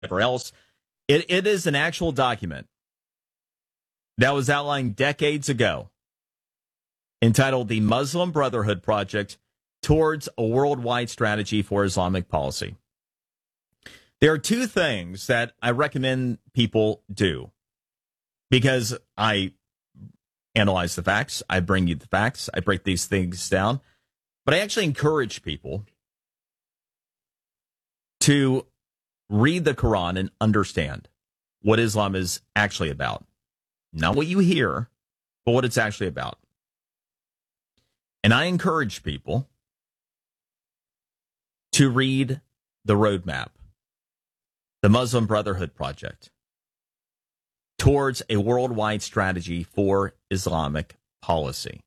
whatever else. It is an actual document that was outlined decades ago, entitled The Muslim Brotherhood Project Towards a Worldwide Strategy for Islamic Policy. There are two things that I recommend people do, because I analyze the facts, I bring you the facts, I break these things down, but I actually encourage people to read the Quran and understand what Islam is actually about. Not what you hear, but what it's actually about. And I encourage people to read the roadmap, the Muslim Brotherhood Project, towards a worldwide strategy for Islamic policy.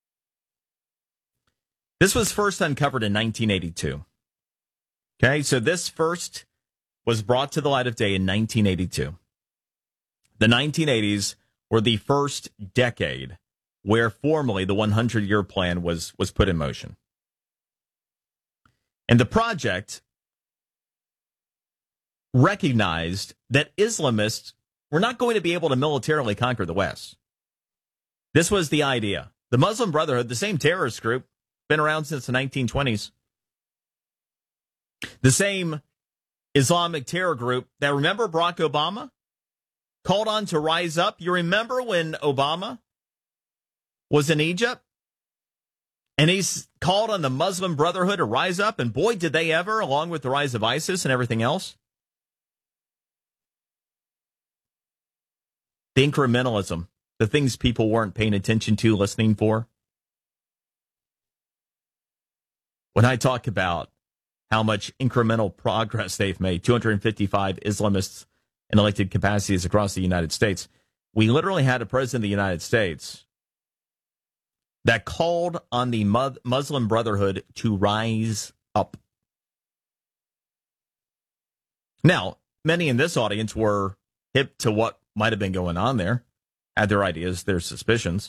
This was first uncovered in 1982. Okay, so this first was brought to the light of day in 1982. The 1980s were the first decade where formally the 100-year plan was put in motion. And the project recognized that Islamists were not going to be able to militarily conquer the West. This was the idea. The Muslim Brotherhood, the same terrorist group, been around since the 1920s. The same Islamic terror group that, remember, Barack Obama called on to rise up. You remember when Obama was in Egypt and he's called on the Muslim Brotherhood to rise up, and boy, did they ever, along with the rise of ISIS and everything else. The incrementalism, the things people weren't paying attention to, listening for. When I talk about how much incremental progress they've made, 255 Islamists in elected capacities across the United States, we literally had a president of the United States that called on the Muslim Brotherhood to rise up. Now, many in this audience were hip to what might have been going on there, had their ideas, their suspicions.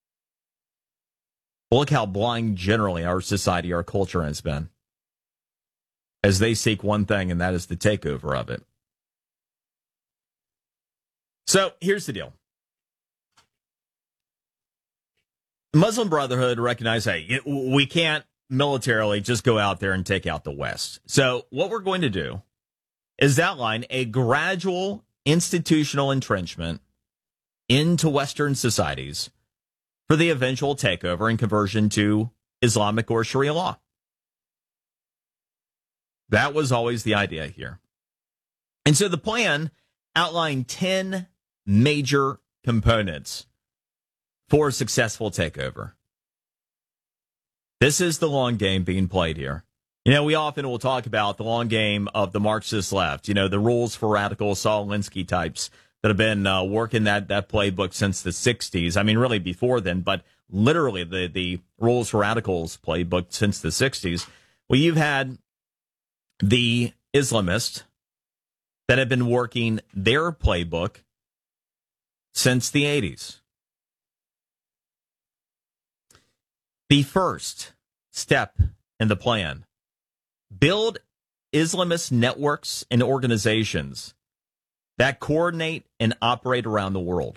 But look how blind generally our society, our culture has been, as they seek one thing, and that is the takeover of it. So here's the deal. Muslim Brotherhood recognized, hey, we can't militarily just go out there and take out the West. So what we're going to do is outline a gradual institutional entrenchment into Western societies for the eventual takeover and conversion to Islamic or Sharia law. That was always the idea here. And so the plan outlined 10 major components for a successful takeover. This is the long game being played here. You know, we often will talk about the long game of the Marxist left, you know, the rules for radical Saul Alinsky types that have been working that playbook since the 60s. I mean, really before then, but literally the rules for radicals playbook since the 60s. Well, you've had the Islamists that have been working their playbook since the 80s. The first step in the plan: build Islamist networks and organizations that coordinate and operate around the world.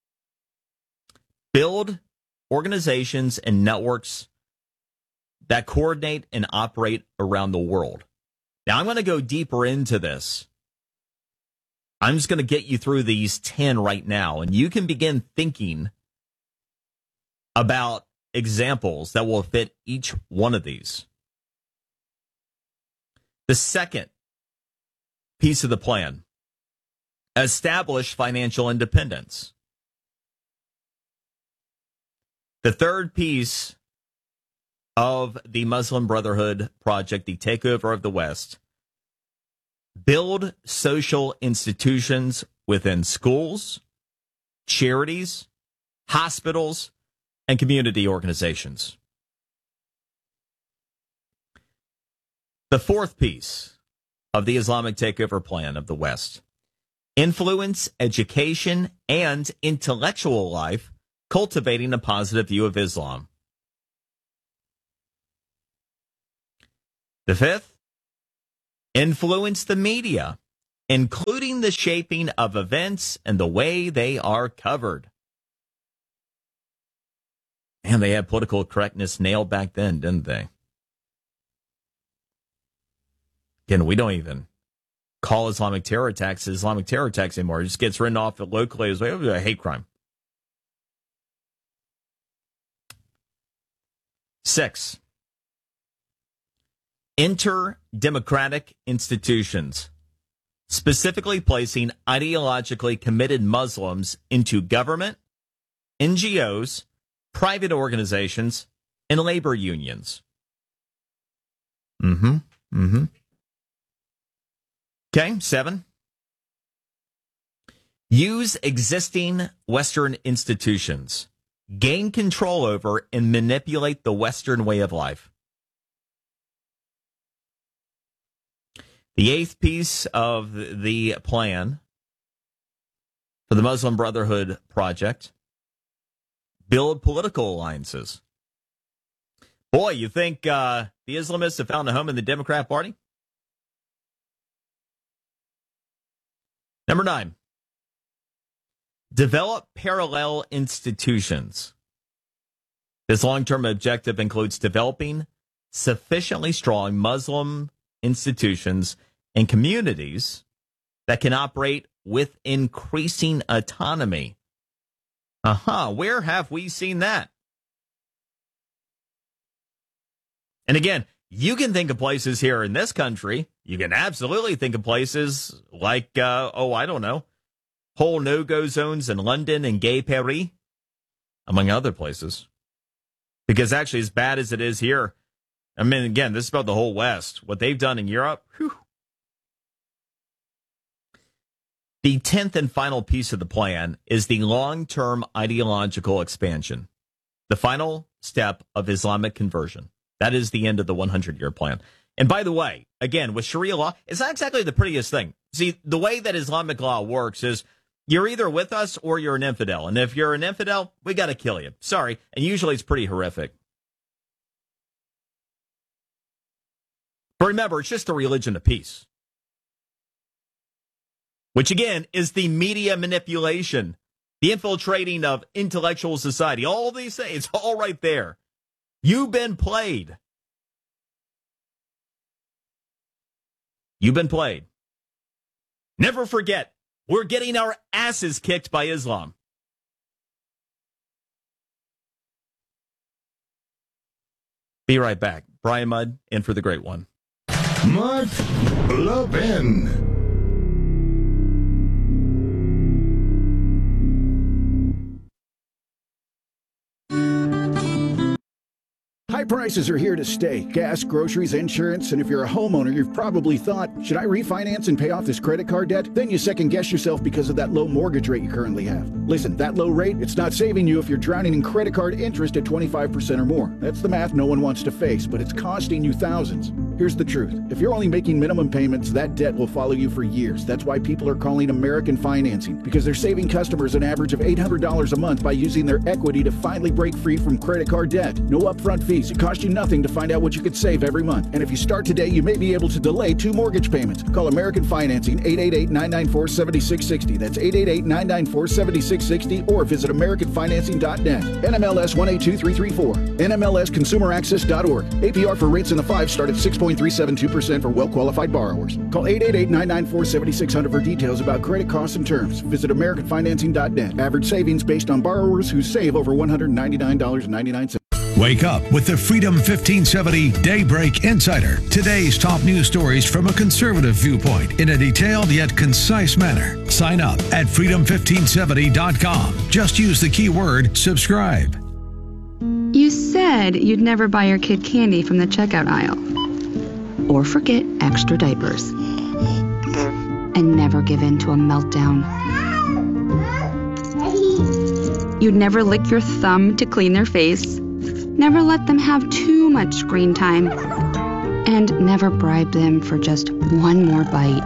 Build organizations and networks that coordinate and operate around the world. Now, I'm going to go deeper into this. I'm just going to get you through these 10 right now, and you can begin thinking about examples that will fit each one of these. The second piece of the plan: establish financial independence. The third piece of the Muslim Brotherhood Project, the takeover of the West: build social institutions within schools, charities, hospitals, and community organizations. The fourth piece of the Islamic takeover plan of the West: influence education and intellectual life, cultivating a positive view of Islam. The fifth: influence the media including the shaping of events and the way they are covered. And they had political correctness nailed back then, didn't they? Again, we don't even call Islamic terror attacks anymore. It just gets written off locally as a hate crime. 6. Enter democratic institutions, specifically placing ideologically committed Muslims into government, NGOs, private organizations, and labor unions. Okay, 7. Use existing Western institutions, gain control over, and manipulate the Western way of life. The 8th piece of the plan for the Muslim Brotherhood Project: build political alliances. Boy, you think the Islamists have found a home in the Democrat Party? Number 9, develop parallel institutions. This long-term objective includes developing sufficiently strong Muslim institutions and communities that can operate with increasing autonomy. Where have we seen that? And again, you can think of places here in this country. You can absolutely think of places like, I don't know, whole no-go zones in London and Gay Paris, among other places. Because actually, as bad as it is here, I mean, again, this is about the whole West. What they've done in Europe, whew. The 10th and final piece of the plan is the long-term ideological expansion, the final step of Islamic conversion. That is the end of the 100-year plan. And by the way, again, with Sharia law, it's not exactly the prettiest thing. See, the way that Islamic law works is you're either with us or you're an infidel. And if you're an infidel, we got to kill you. Sorry. And usually it's pretty horrific. But remember, it's just a religion of peace. Which, again, is the media manipulation, the infiltrating of intellectual society. All of these things, it's all right there. You've been played. You've been played. Never forget, we're getting our asses kicked by Islam. Be right back. Brian Mudd in for the great one. Mark Levin. High prices are here to stay. Gas, groceries, insurance, and if you're a homeowner, you've probably thought, should I refinance and pay off this credit card debt? Then you second guess yourself because of that low mortgage rate you currently have. Listen, that low rate, it's not saving you if you're drowning in credit card interest at 25% or more. That's the math no one wants to face, but it's costing you thousands. Here's the truth. If you're only making minimum payments, that debt will follow you for years. That's why people are calling American Financing, because they're saving customers an average of $800 a month by using their equity to finally break free from credit card debt. No upfront fees. It costs you nothing to find out what you could save every month. And if you start today, you may be able to delay 2 mortgage payments. Call American Financing, 888-994-7660. That's 888-994-7660, or visit AmericanFinancing.net. NMLS 182334. NMLSConsumerAccess.org. APR for rates in the 5 start at 6.372% for well-qualified borrowers. Call 888-994-7600 for details about credit costs and terms. Visit AmericanFinancing.net. Average savings based on borrowers who save over $199.99. Wake up with the Freedom 1570 Daybreak Insider. Today's top news stories from a conservative viewpoint in a detailed yet concise manner. Sign up at freedom1570.com. Just use the keyword subscribe. You said you'd never buy your kid candy from the checkout aisle. Or forget extra diapers. And never give in to a meltdown. You'd never lick your thumb to clean their face. Never let them have too much screen time, and never bribe them for just one more bite.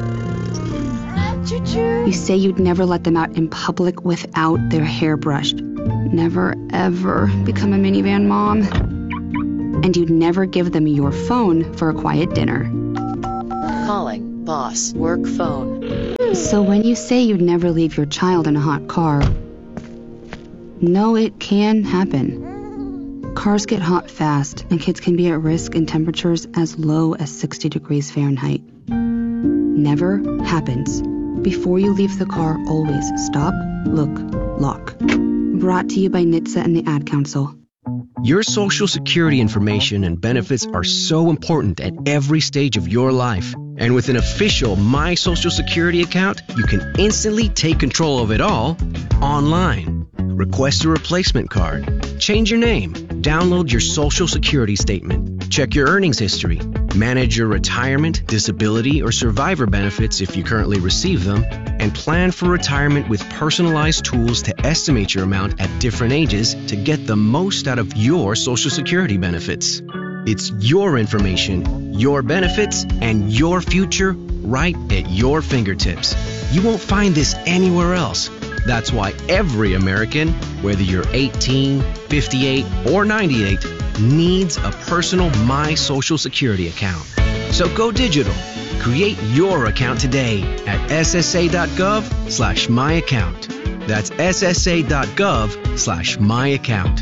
You say you'd never let them out in public without their hair brushed. Never, ever become a minivan mom. And you'd never give them your phone for a quiet dinner. Calling boss work phone. So when you say you'd never leave your child in a hot car, no, it can happen. Cars get hot fast, and kids can be at risk in temperatures as low as 60 degrees Fahrenheit. Never happens. Before you leave the car, always stop, look, lock. Brought to you by NHTSA and the Ad Council. Your Social Security information and benefits are so important at every stage of your life. And with an official My Social Security account, you can instantly take control of it all online. Request a replacement card, change your name, download your Social Security statement, check your earnings history, manage your retirement, disability, or survivor benefits if you currently receive them, and plan for retirement with personalized tools to estimate your amount at different ages to get the most out of your Social Security benefits. It's your information, your benefits, and your future right at your fingertips. You won't find this anywhere else. That's why every American, whether you're 18, 58, or 98, needs a personal My Social Security account. So go digital. Create your account today at ssa.gov/myaccount. That's ssa.gov/myaccount.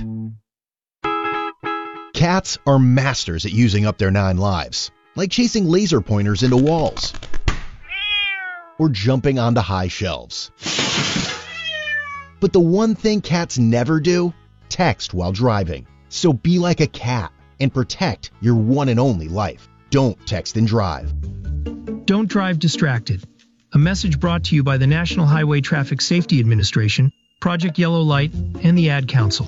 Cats are masters at using up their 9 lives, like chasing laser pointers into walls or jumping onto high shelves. But the one thing cats never do, text while driving. So be like a cat and protect your one and only life. Don't text and drive. Don't drive distracted. A message brought to you by the National Highway Traffic Safety Administration, Project Yellow Light, and the Ad Council.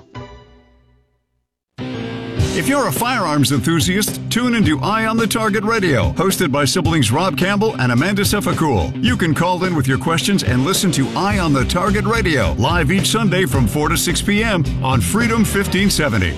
If you're a firearms enthusiast, tune into Eye on the Target Radio, hosted by siblings Rob Campbell and Amanda Sefakul. You can call in with your questions and listen to Eye on the Target Radio, live each Sunday from 4 to 6 p.m. on Freedom 1570.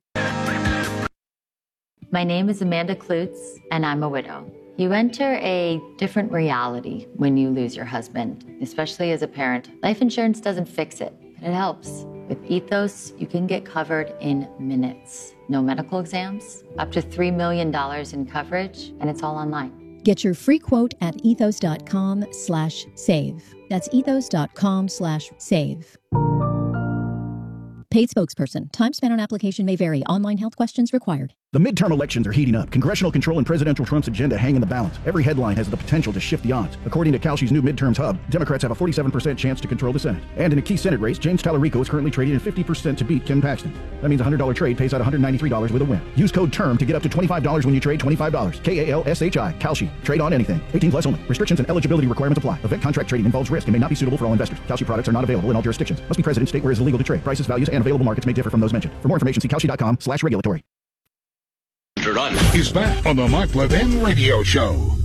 My name is Amanda Klutz, and I'm a widow. You enter a different reality when you lose your husband, especially as a parent. Life insurance doesn't fix it, but it helps. With Ethos, you can get covered in minutes. No medical exams, up to $3 million in coverage, and it's all online. Get your free quote at ethos.com/save. That's ethos.com/save. Paid spokesperson. Time spent on application may vary. Online health questions required. The midterm elections are heating up. Congressional control and presidential Trump's agenda hang in the balance. Every headline has the potential to shift the odds. According to Kalshi's new midterms hub, Democrats have a 47% chance to control the Senate. And in a key Senate race, James Tallarico is currently trading at 50% to beat Ken Paxton. That means a $100 trade pays out $193 with a win. Use code TERM to get up to $25 when you trade $25. KALSHI. Kalshi. Trade on anything. 18 plus only. Restrictions and eligibility requirements apply. Event contract trading involves risk and may not be suitable for all investors. Kalshi products are not available in all jurisdictions. Must be present in state where it is illegal to trade. Prices, values, and available markets may differ from those mentioned. For more information, see Kalshi.com/regulatory. Is back on the Mark Levin Radio Show.